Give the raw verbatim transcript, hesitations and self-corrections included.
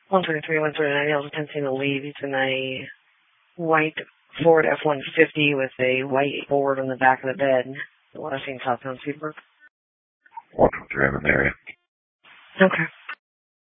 one thirty-three, one thirty-nine, Hills attempting to leave. He's in a white Ford F one fifty with a white board on the back of the bed. Last seen southbound Seabrook. one two three, I'm in the area. Okay.